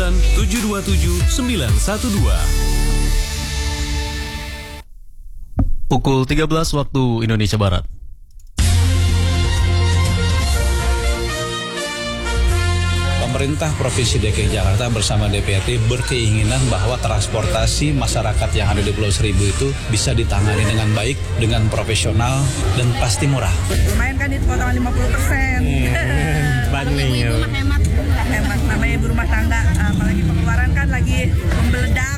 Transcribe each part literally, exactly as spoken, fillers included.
sembilan tujuh dua tujuh sembilan satu dua. Pukul tiga belas waktu Indonesia Barat. Pemerintah Provinsi D K I Jakarta bersama D P R D berkeinginan bahwa transportasi masyarakat yang ada di Pulau Seribu itu bisa ditangani dengan baik, dengan profesional, dan pasti murah. Lumayan kan itu potongan lima puluh persen. Banding ya. Hemat, hemat namanya ibu rumah tangga, apalagi pengeluaran kan lagi membeledak.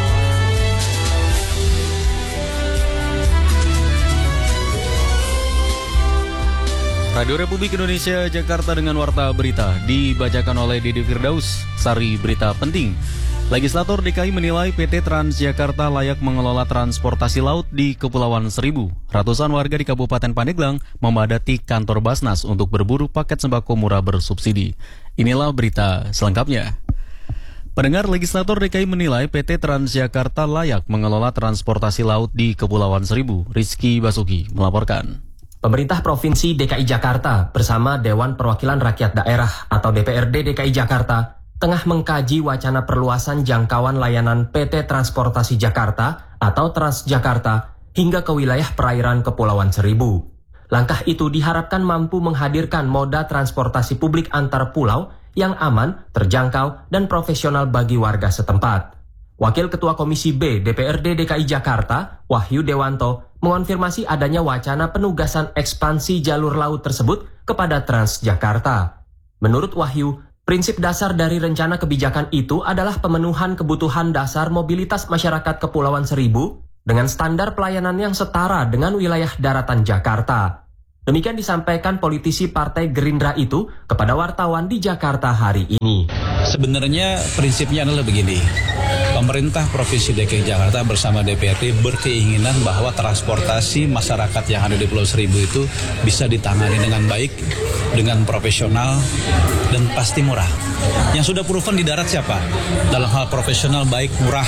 Radio Republik Indonesia Jakarta dengan Warta Berita dibacakan oleh Didi Firdaus. Sari berita penting. Legislator D K I menilai P T Transjakarta layak mengelola transportasi laut di Kepulauan Seribu. Ratusan warga di Kabupaten Pandeglang memadati kantor Basnas untuk berburu paket sembako murah bersubsidi. Inilah berita selengkapnya. Pendengar, legislator D K I menilai P T Transjakarta layak mengelola transportasi laut di Kepulauan Seribu. Rizky Basuki melaporkan. Pemerintah Provinsi D K I Jakarta bersama Dewan Perwakilan Rakyat Daerah atau D P R D D K I Jakarta tengah mengkaji wacana perluasan jangkauan layanan P T Transportasi Jakarta atau Transjakarta hingga ke wilayah perairan Kepulauan Seribu. Langkah itu diharapkan mampu menghadirkan moda transportasi publik antar pulau yang aman, terjangkau, dan profesional bagi warga setempat. Wakil Ketua Komisi B D P R D D K I Jakarta, Wahyu Dewanto, mengonfirmasi adanya wacana penugasan ekspansi jalur laut tersebut kepada Transjakarta. Menurut Wahyu, prinsip dasar dari rencana kebijakan itu adalah pemenuhan kebutuhan dasar mobilitas masyarakat Kepulauan Seribu dengan standar pelayanan yang setara dengan wilayah daratan Jakarta. Demikian disampaikan politisi Partai Gerindra itu kepada wartawan di Jakarta hari ini. Sebenarnya prinsipnya adalah begini. Pemerintah Provinsi D K I Jakarta bersama D P R D berkeinginan bahwa transportasi masyarakat yang ada di Pulau Seribu itu bisa ditangani dengan baik, dengan profesional, dan pasti murah. Yang sudah proven di darat siapa? Dalam hal profesional, baik, murah,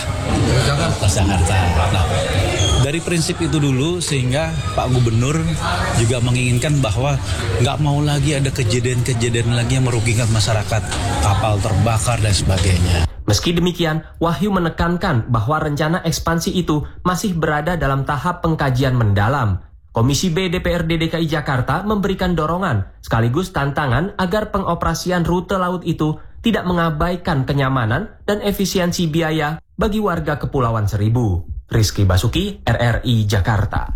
Jakarta. Nah, dari prinsip itu dulu sehingga Pak Gubernur juga menginginkan bahwa nggak mau lagi ada kejadian-kejadian lagi yang merugikan masyarakat, kapal terbakar dan sebagainya. Meski demikian, Wahyu menekankan bahwa rencana ekspansi itu masih berada dalam tahap pengkajian mendalam. Komisi B D P R D D K I Jakarta memberikan dorongan sekaligus tantangan agar pengoperasian rute laut itu tidak mengabaikan kenyamanan dan efisiensi biaya bagi warga Kepulauan Seribu. Rizky Basuki, R R I Jakarta.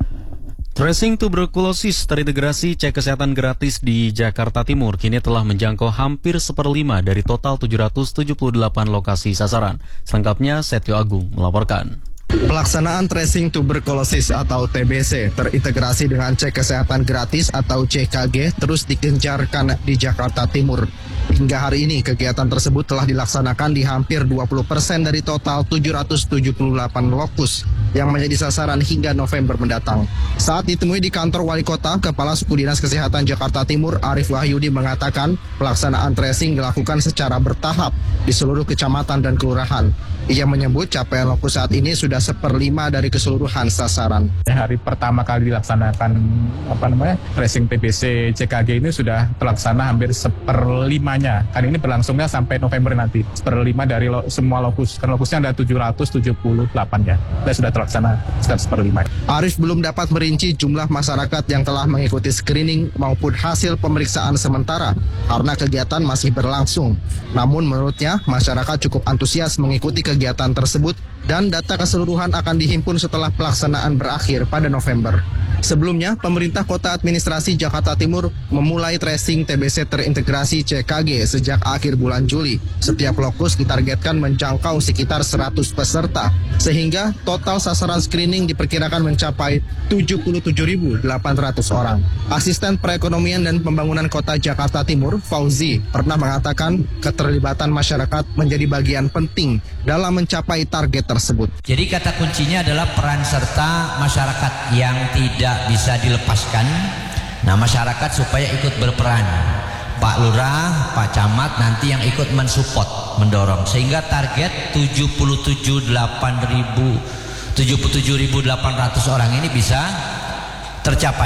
Tracing tuberkulosis terintegrasi cek kesehatan gratis di Jakarta Timur kini telah menjangkau hampir seperlima dari total tujuh ratus tujuh puluh delapan lokasi sasaran. Selengkapnya Setio Agung melaporkan. Pelaksanaan tracing tuberkulosis atau T B C terintegrasi dengan cek kesehatan gratis atau C K G terus digencarkan di Jakarta Timur. Hingga hari ini kegiatan tersebut telah dilaksanakan di hampir dua puluh persen dari total tujuh ratus tujuh puluh delapan lokus yang menjadi sasaran hingga November mendatang. Saat ditemui di kantor Wali Kota, Kepala Suku Dinas Kesehatan Jakarta Timur Arif Wahyudi mengatakan pelaksanaan tracing dilakukan secara bertahap di seluruh kecamatan dan kelurahan. Ia menyebut capaian lokus saat ini sudah seperlima dari keseluruhan sasaran. Hari pertama kali dilaksanakan apa namanya tracing T B C C K G ini sudah terlaksana hampir seperlimanya. Kan ini berlangsungnya sampai November nanti. Seperlima dari lo, semua lokus. Kan lokusnya ada tujuh ratus tujuh puluh delapan ya. Dan sudah terlaksana sekitar seperlima. Arif belum dapat merinci jumlah masyarakat yang telah mengikuti screening maupun hasil pemeriksaan sementara karena kegiatan masih berlangsung. Namun menurutnya masyarakat cukup antusias mengikuti kegiatan tersebut dan data keseluruhan akan dihimpun setelah pelaksanaan berakhir pada November. Sebelumnya, pemerintah Kota Administrasi Jakarta Timur memulai tracing T B C terintegrasi C K G sejak akhir bulan Juli. Setiap lokus ditargetkan menjangkau sekitar seratus peserta, sehingga total sasaran screening diperkirakan mencapai tujuh puluh tujuh ribu delapan ratus orang. Asisten Perekonomian dan Pembangunan Kota Jakarta Timur, Fauzi, pernah mengatakan keterlibatan masyarakat menjadi bagian penting dalam mencapai target tersebut. Jadi kata kuncinya adalah peran serta masyarakat yang tidak bisa dilepaskan. Nah, masyarakat supaya ikut berperan. Pak Lurah, Pak Camat nanti yang ikut mensupport, mendorong sehingga target tujuh puluh tujuh ribu delapan ratus orang ini bisa tercapai.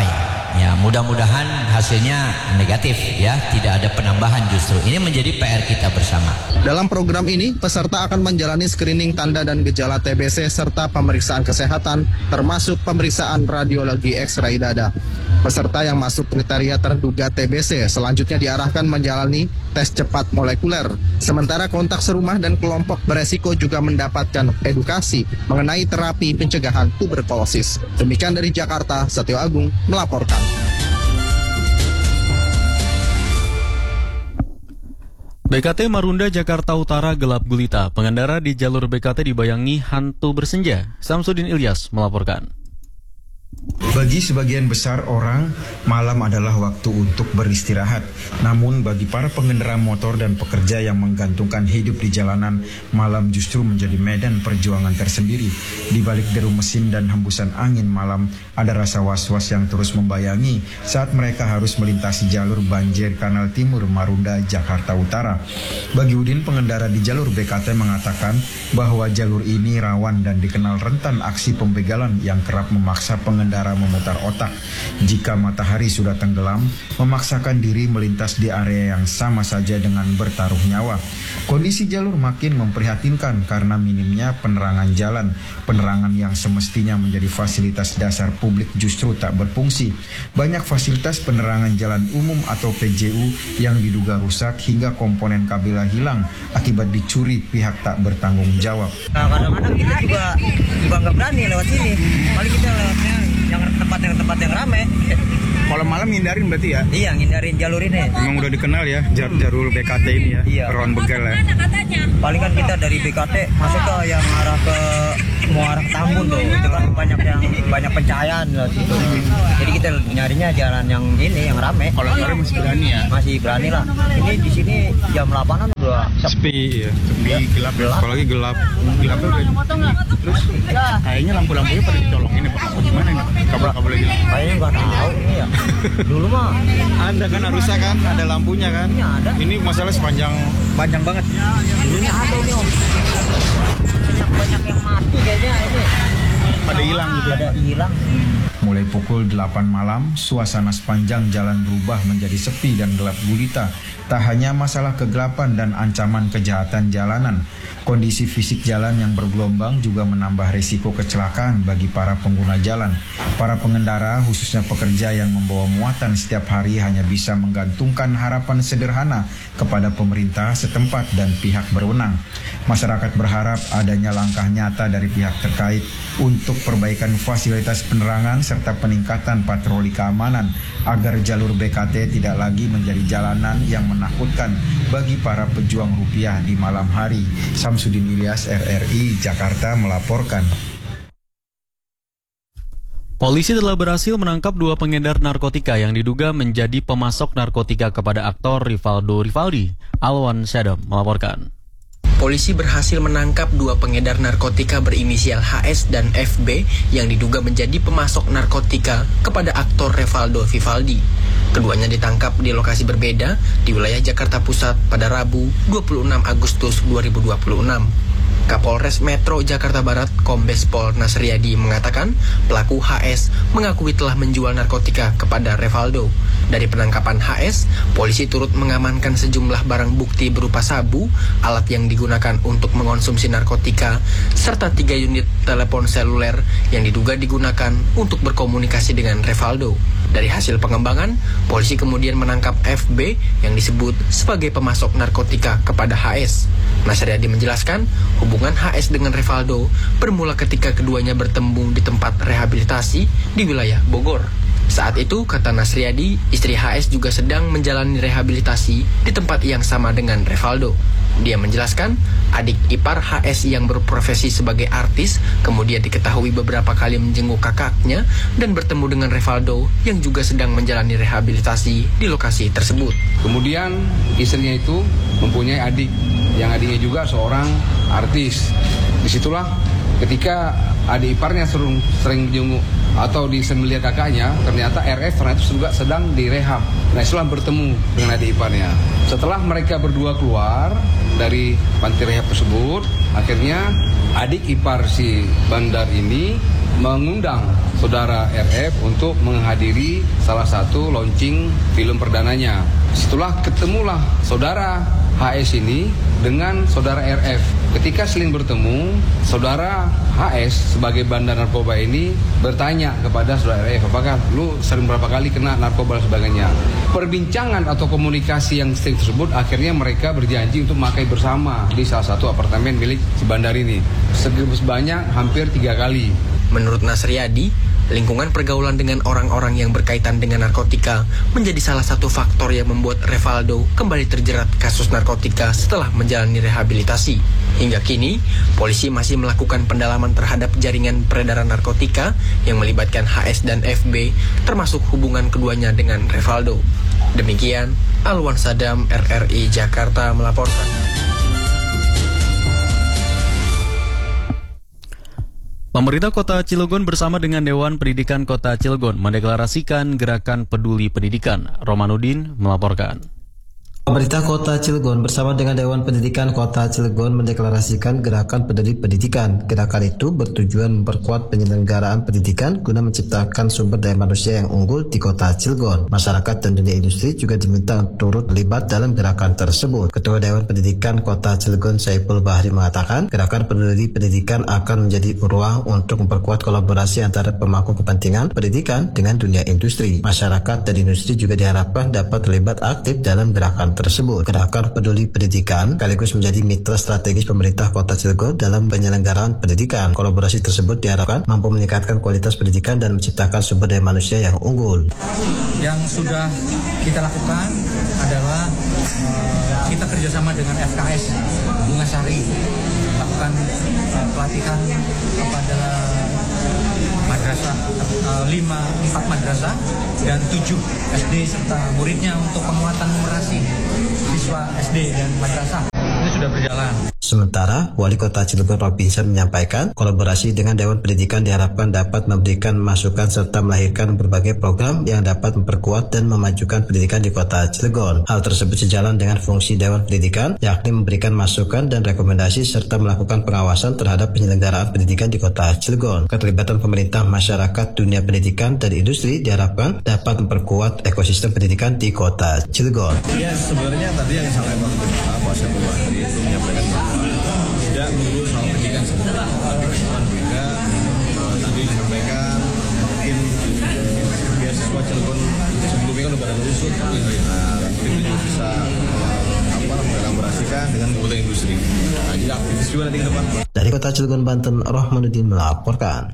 Ya, mudah-mudahan hasilnya negatif ya, tidak ada penambahan justru. Ini menjadi P R kita bersama. Dalam program ini, peserta akan menjalani screening tanda dan gejala T B C serta pemeriksaan kesehatan, termasuk pemeriksaan radiologi X-ray dada. Peserta yang masuk kriteria terduga T B C selanjutnya diarahkan menjalani tes cepat molekuler. Sementara kontak serumah dan kelompok beresiko juga mendapatkan edukasi mengenai terapi pencegahan tuberkulosis. Demikian dari Jakarta, Setio Agung melaporkan. B K T Marunda Jakarta Utara gelap gulita. Pengendara di jalur B K T dibayangi hantu bersenja. Samsudin Ilyas melaporkan. Bagi sebagian besar orang, malam adalah waktu untuk beristirahat. Namun bagi para pengendara motor dan pekerja yang menggantungkan hidup di jalanan, malam justru menjadi medan perjuangan tersendiri. Di balik deru mesin dan hembusan angin malam, ada rasa was-was yang terus membayangi saat mereka harus melintasi jalur banjir Kanal Timur Marunda Jakarta Utara. Bagi Udin, pengendara di jalur B K T mengatakan bahwa jalur ini rawan dan dikenal rentan aksi pembegalan yang kerap memaksa pengendara memutar otak. Jika matahari sudah tenggelam, memaksakan diri melintas di area yang sama saja dengan bertaruh nyawa. Kondisi jalur makin memprihatinkan karena minimnya penerangan jalan. Penerangan yang semestinya menjadi fasilitas dasar publik justru tak berfungsi. Banyak fasilitas penerangan jalan umum atau P J U yang diduga rusak hingga komponen kabelnya hilang akibat dicuri pihak tak bertanggung jawab. Nah, kadang-kadang kita juga juga nggak berani lewat sini. Paling kita lewatnya yang tempat yang tempat yang ramai. Kalau malam ngindarin berarti ya? Iya, ngindarin jalur ini. Memang udah dikenal ya jar jalur B K T ini ya. Iya. Rawan begal ya. Paling kan kita dari B K T masuk ke yang arah ke mau arah ke Tambun tuh. Itu kan banyak yang banyak pencahayaan lah situ. Jadi kita nyarinya jalan yang ini yang ramai. Kalau sore masih berani ya? Masih berani lah. Ini di sini jam delapanan udah sepi ya. Sepi, ya. gelap ya. Apalagi gelap. Gelapnya udah. Terus kayaknya lampu-lampunya pada dicolongin ya Pak. Gimana nih? Kabel-kabel lagi. Kayaknya nggak tahu ini ya. Dulu mah ada kan harusnya kan ada lampunya kan. Ini ada. Ini masalah sepanjang panjang banget. Ini ada ini om. Banyak banyak yang mati kayaknya ini. Pada hilang gitu. Ada hilang. Mulai pukul delapan malam, suasana sepanjang jalan berubah menjadi sepi dan gelap gulita. Tak hanya masalah kegelapan dan ancaman kejahatan jalanan, kondisi fisik jalan yang bergelombang juga menambah risiko kecelakaan bagi para pengguna jalan. Para pengendara, khususnya pekerja yang membawa muatan setiap hari hanya bisa menggantungkan harapan sederhana kepada pemerintah setempat dan pihak berwenang. Masyarakat berharap adanya langkah nyata dari pihak terkait untuk perbaikan fasilitas penerangan serta peningkatan patroli keamanan agar jalur B K T tidak lagi menjadi jalanan yang menakutkan bagi para pejuang rupiah di malam hari. Samsudin Ilyas, R R I, Jakarta melaporkan. Polisi telah berhasil menangkap dua pengedar narkotika yang diduga menjadi pemasok narkotika kepada aktor Rivaldo Rivaldi. Alwan Syadam melaporkan. Polisi berhasil menangkap dua pengedar narkotika berinisial H S dan F B yang diduga menjadi pemasok narkotika kepada aktor Rivaldo Rivaldi. Keduanya ditangkap di lokasi berbeda di wilayah Jakarta Pusat pada Rabu dua puluh enam Agustus dua ribu dua puluh enam. Kapolres Metro Jakarta Barat Kombes Pol Nasriadi mengatakan pelaku H S mengakui telah menjual narkotika kepada Rivaldo. Dari penangkapan H S, polisi turut mengamankan sejumlah barang bukti berupa sabu, alat yang digunakan untuk mengonsumsi narkotika, serta tiga unit telepon seluler yang diduga digunakan untuk berkomunikasi dengan Rivaldo. Dari hasil pengembangan, polisi kemudian menangkap F B yang disebut sebagai pemasok narkotika kepada H S. Nasriadi menjelaskan, hubungan H S dengan Rivaldo bermula ketika keduanya bertemu di tempat rehabilitasi di wilayah Bogor. Saat itu, kata Nasriadi, istri H S juga sedang menjalani rehabilitasi di tempat yang sama dengan Rivaldo. Dia menjelaskan, adik ipar H S yang berprofesi sebagai artis kemudian diketahui beberapa kali menjenguk kakaknya dan bertemu dengan Rivaldo yang juga sedang menjalani rehabilitasi di lokasi tersebut. Kemudian istrinya itu mempunyai adik, yang adiknya juga seorang artis. Disitulah ketika adik iparnya sering, sering menjenguk atau disembelih kakaknya, ternyata R F ternyata juga sedang direhab. Nah, itulah bertemu dengan adik iparnya. Setelah mereka berdua keluar dari panti rehab tersebut, akhirnya adik ipar si bandar ini mengundang saudara R F untuk menghadiri salah satu launching film perdananya. Setelah ketemulah saudara H S ini dengan saudara R F. Ketika saling bertemu, saudara H S sebagai bandar narkoba ini bertanya kepada saudara R F, apakah lu sering berapa kali kena narkoba dan sebagainya. Perbincangan atau komunikasi yang sering tersebut akhirnya mereka berjanji untuk memakai bersama di salah satu apartemen milik si bandar ini. Sebanyak hampir tiga kali. Menurut Nasriyadi, lingkungan pergaulan dengan orang-orang yang berkaitan dengan narkotika menjadi salah satu faktor yang membuat Revaldo kembali terjerat kasus narkotika setelah menjalani rehabilitasi. Hingga kini, polisi masih melakukan pendalaman terhadap jaringan peredaran narkotika yang melibatkan H S dan F B, termasuk hubungan keduanya dengan Revaldo. Demikian, Alwan Sadam, R R I Jakarta melaporkan. Pemerintah Kota Cilegon bersama dengan Dewan Pendidikan Kota Cilegon mendeklarasikan Gerakan Peduli Pendidikan. Romanudin melaporkan. Pemerintah Kota Cilegon bersama dengan Dewan Pendidikan Kota Cilegon mendeklarasikan Gerakan Peduli Pendidikan. Gerakan itu bertujuan memperkuat penyelenggaraan pendidikan guna menciptakan sumber daya manusia yang unggul di Kota Cilegon. Masyarakat dan dunia industri juga diminta turut terlibat dalam gerakan tersebut. Ketua Dewan Pendidikan Kota Cilegon Saiful Bahri mengatakan, Gerakan Peduli Pendidikan akan menjadi ruang untuk memperkuat kolaborasi antara pemangku kepentingan pendidikan dengan dunia industri. Masyarakat dan industri juga diharapkan dapat terlibat aktif dalam gerakan tersebut. Gerakan Peduli Pendidikan sekaligus menjadi mitra strategis pemerintah Kota Cilegon dalam penyelenggaraan pendidikan. Kolaborasi tersebut diharapkan mampu meningkatkan kualitas pendidikan dan menciptakan sumber daya manusia yang unggul. Yang sudah kita lakukan adalah uh, kita kerjasama dengan F K S Bunga Sari, melakukan uh, pelatihan kepada madrasah, uh, lima, empat madrasah dan tujuh S D serta muridnya untuk penguatan numerasi siswa S D dan madrasah. Ini sudah berjalan. Sementara, Wali Kota Cilegon Robinson menyampaikan, kolaborasi dengan Dewan Pendidikan diharapkan dapat memberikan masukan serta melahirkan berbagai program yang dapat memperkuat dan memajukan pendidikan di Kota Cilegon. Hal tersebut sejalan dengan fungsi Dewan Pendidikan, yakni memberikan masukan dan rekomendasi serta melakukan pengawasan terhadap penyelenggaraan pendidikan di Kota Cilegon. Keterlibatan pemerintah, masyarakat, dunia pendidikan, dan industri diharapkan dapat memperkuat ekosistem pendidikan di Kota Cilegon. Ya, sebenarnya tadi yang disampaikan Pak Saiful Bahri itu menyampaikan bahwa tidak melulu soal pendidikan sebenarnya, tapi kesempatan juga tadi disampaikan mungkin beasiswa Cilegon sebelumnya kan udah pada lulus, nah mungkin itu bisa apa mengelaborasikan dengan kebutuhan industri. Nah, jadi aktivis juga nanti ke depan. Dari Kota Cilegon, Banten, Rohmanuddin melaporkan.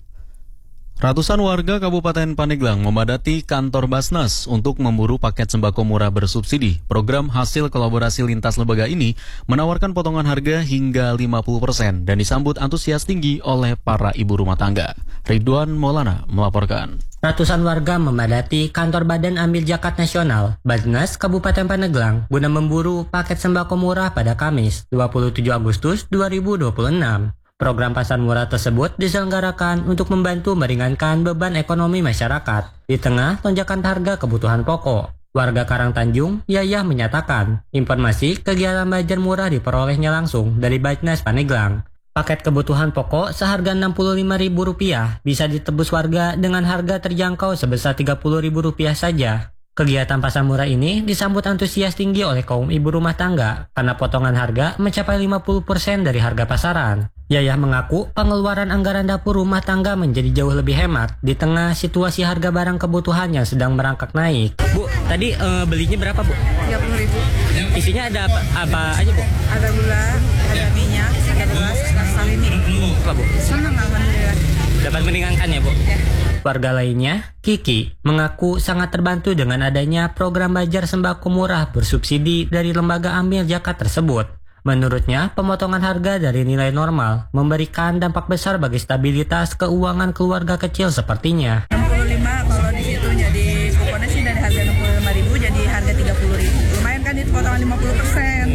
Ratusan warga Kabupaten Pandeglang memadati kantor Basnas untuk memburu paket sembako murah bersubsidi. Program hasil kolaborasi lintas lembaga ini menawarkan potongan harga hingga lima puluh persen dan disambut antusias tinggi oleh para ibu rumah tangga. Ridwan Maulana melaporkan. Ratusan warga memadati kantor Badan Amil Zakat Nasional Basnas Kabupaten Pandeglang guna memburu paket sembako murah pada Kamis dua puluh tujuh Agustus dua ribu dua puluh enam. Program pasar murah tersebut diselenggarakan untuk membantu meringankan beban ekonomi masyarakat di tengah lonjakan harga kebutuhan pokok. Warga Karangtanjung, Yayah menyatakan, informasi kegiatan belajar murah diperolehnya langsung dari Basnas Pandeglang. Paket kebutuhan pokok seharga enam puluh lima ribu rupiah bisa ditebus warga dengan harga terjangkau sebesar tiga puluh ribu rupiah saja. Kegiatan pasar murah ini disambut antusias tinggi oleh kaum ibu rumah tangga karena potongan harga mencapai lima puluh persen dari harga pasaran. Yayah mengaku pengeluaran anggaran dapur rumah tangga menjadi jauh lebih hemat di tengah situasi harga barang kebutuhan yang sedang merangkak naik. Bu, tadi uh, belinya berapa, Bu? tiga puluh ribu. Isinya ada apa, apa aja, Bu? Ada gula, ada minyak, ada beras, dan salini. Apa, Bu? Senang, alhamdulillah. Dapat meringankan ya, Bu? Ya. Warga lainnya, Kiki, mengaku sangat terbantu dengan adanya program belajar sembako murah bersubsidi dari lembaga amil zakat tersebut. Menurutnya, pemotongan harga dari nilai normal memberikan dampak besar bagi stabilitas keuangan keluarga kecil sepertinya. enam puluh lima kalau di situ jadi kuponnya sih dari harga enam puluh lima ribu jadi harga tiga puluh ribu. Lumayan kan itu potongan lima puluh persen.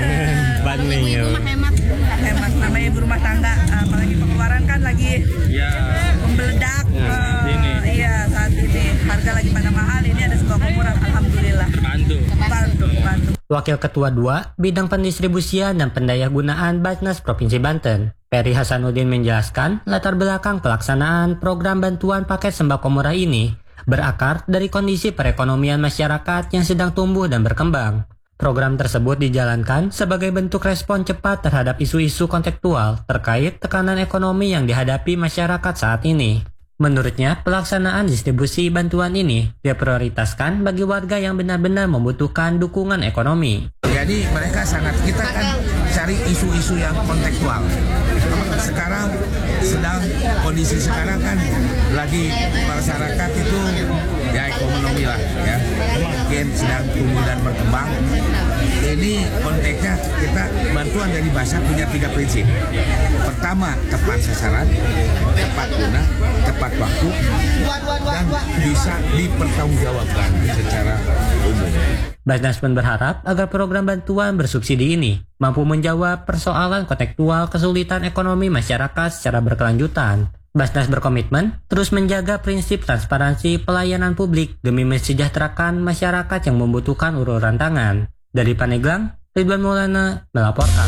Banding ya. Hemat. Hemat namanya ibu rumah tangga, apalagi pengeluaran kan lagi ya membeledak. Ya, uh, ini. Iya, saat ini harga lagi pada mahal, ini ada sembako murah, alhamdulillah. Bantu. Bantu, bantu. Wakil Ketua dua Bidang Pendistribusian dan Pendayagunaan Basnas Provinsi Banten, Peri Hasanuddin menjelaskan latar belakang pelaksanaan program bantuan paket sembako murah ini berakar dari kondisi perekonomian masyarakat yang sedang tumbuh dan berkembang. Program tersebut dijalankan sebagai bentuk respon cepat terhadap isu-isu kontekstual terkait tekanan ekonomi yang dihadapi masyarakat saat ini. Menurutnya, pelaksanaan distribusi bantuan ini diprioritaskan bagi warga yang benar-benar membutuhkan dukungan ekonomi. Jadi mereka sangat, kita kan cari isu-isu yang kontekstual. Sekarang sedang, kondisi sekarang kan lagi masyarakat itu ya ekonomi lah ya, mungkin sedang tumbuh dan berkembang. Ini konteksnya kita bantuan dari Basar punya tiga prinsip. Pertama, tepat sasaran, tepat guna, tepat waktu, dan bisa dipertanggungjawabkan secara umum. Basnas pun berharap agar program bantuan bersubsidi ini mampu menjawab persoalan kontekstual kesulitan ekonomi masyarakat secara berkelanjutan. Basnas berkomitmen terus menjaga prinsip transparansi pelayanan publik demi mensejahterakan masyarakat yang membutuhkan uluran tangan. Dari Pandeglang, Ridwan Maulana melaporkan.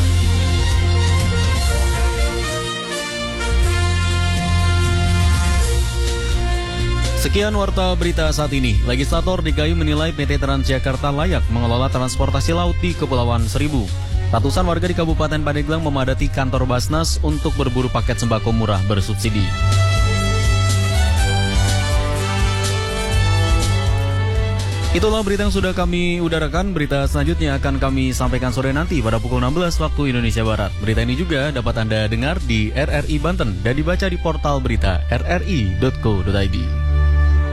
Sekian warta berita saat ini. Legislator D K I menilai P T Transjakarta layak mengelola transportasi laut di Kepulauan Seribu. Ratusan warga di Kabupaten Pandeglang memadati kantor Basnas untuk berburu paket sembako murah bersubsidi. Itulah berita yang sudah kami udarakan. Berita selanjutnya akan kami sampaikan sore nanti pada pukul enam belas waktu Indonesia Barat. Berita ini juga dapat Anda dengar di R R I Banten dan dibaca di portal berita r r i dot co dot i d.